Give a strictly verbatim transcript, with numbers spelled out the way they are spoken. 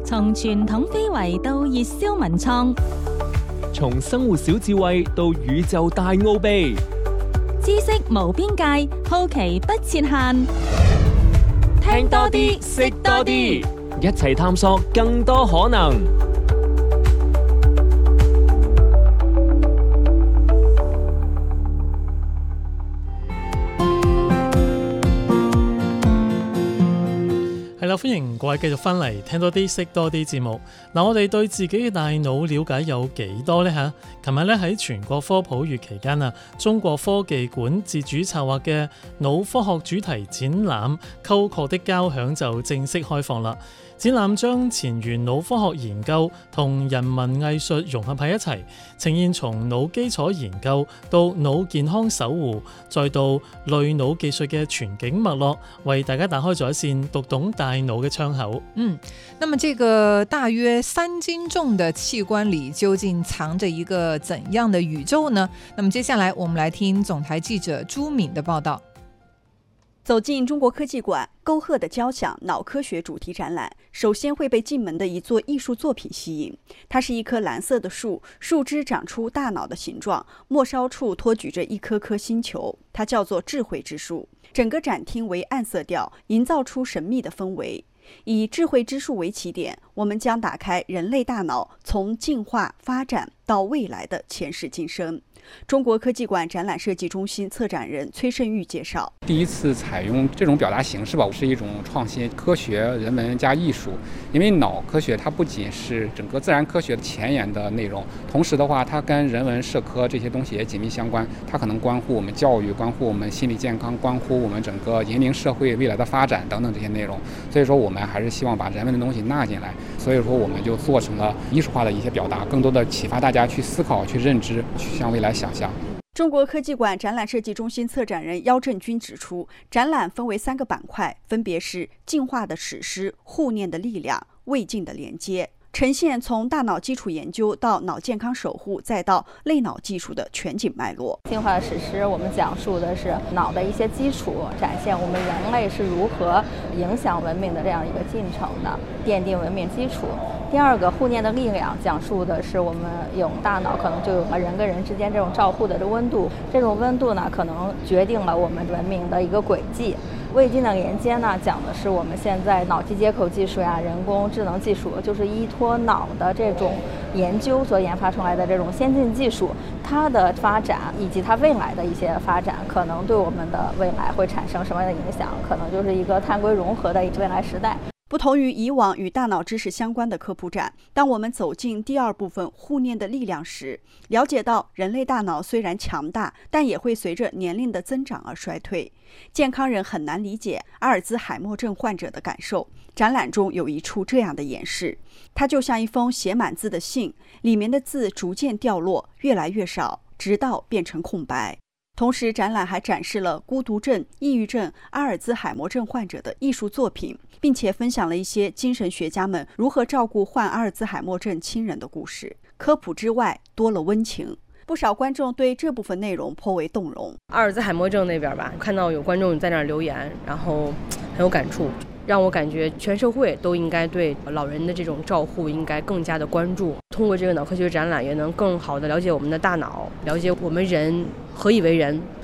從傳統非遺到熱銷文創， 從生活小智慧到宇宙大奧秘， 知識無邊界，好奇不設限。 聽多啲，識多啲，一齊探索更多可能。 係啦，歡迎各位繼續翻嚟聽多啲識多啲節目。嗱，我哋對自己嘅大腦了解有幾多呢？嚇，琴日咧喺全國科普月期間啊，中國科技館自主策劃嘅腦科學主題展覽《溝壑的交響》就正式開放啦。展覽將前沿腦科學研究同人文藝術融合喺一齊，呈現從腦基礎研究到腦健康守護，再到類腦技術嘅全景脈絡，為大家打開咗一扇讀懂大腦嘅窗口。 嗯，那麼這個大約三斤重的器官裡究竟藏着一個怎樣的宇宙呢？那麼接下來我們來聽總台記者朱敏的報道。 走進中國科技館，溝壑的交響腦科學主題展覽，首先會被進門的一座藝術作品吸引。它是一棵藍色的樹，樹枝長出大腦的形狀，末梢處托舉着一顆顆星球，它叫做智慧之樹。整個展廳為暗色調，營造出神秘的氛圍。以智慧之樹為起點，我們將打開人類大腦從進化發展到未來的前世今生。中國科技館展覽設計中心策展人崔勝玉介紹， 第一次採用這種表達形式吧，是一種創新，科學、人文加藝術。因為腦科學它不僅是整個自然科學前沿的內容，同時的話，它跟人文社科這些東西也緊密相關。它可能關乎我們教育，關乎我們心理健康，關乎我們整個人民社會未來的發展等等這些內容。所以說，我們還是希望把人文的東西納進來。所以說，我們就做成了藝術化的一些表達，更多的啟發大家去思考、去認知、去向未來想象。 中國科技館展覽設計中心策展人姚振軍指出，展覽分為三個板塊，分別是進化的史詩、護念的力量、未盡的連接，呈現從大腦基礎研究到腦健康守護，再到類腦技術的全景脈絡。 進化史詩，我們講述的是腦的一些基礎，展現我們人類是如何影響文明的這樣一個進程的，奠定文明基礎。第二個護念的力量，講述的是我們有大腦可能就有了人跟人之間這種照護的這溫度，這種溫度呢可能決定了我們文明的一個軌跡。未盡的連接呢，講的是我們現在腦機接口技術呀、人工智能技術，就是依托腦的這種研究所研發出來的這種先進技術，它的發展以及它未來的一些發展，可能對我們的未來會產生什麼樣的影響？可能就是一個碳歸融合的未來時代。 不同於以往與大腦知識相關的科普展，當我們走進第二部分護念的力量時，了解到人類大腦雖然強大，但也會隨着年齡的增長而衰退。健康人很難理解阿爾茲海默症患者的感受。展覽中有一處這樣的演示，它就像一封寫滿字的信，裡面的字逐漸掉落，越來越少，直到變成空白。同時，展覽還展示了孤獨症、抑鬱症、阿爾茲海默症患者的藝術作品，並且分享了一些精神學家們如何照顧患阿爾茲海默症親人的故事。科普之外，多了溫情。不少觀眾對這部分內容頗為動容。 阿爾茲海默症那邊吧，看到有觀眾在那兒留言，然後很有感觸，讓我感覺全社會都應該對老人的這種照護應該更加的關注。通過這個腦科學展覽，也能更好的了解我們的大腦，了解我們人何以為人。